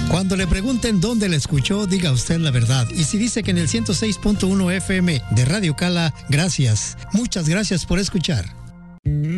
Cuando le pregunten dónde la escuchó, diga usted la verdad. Y si dice que en el 106.1 FM de Radio Cala, gracias. Muchas gracias por escuchar.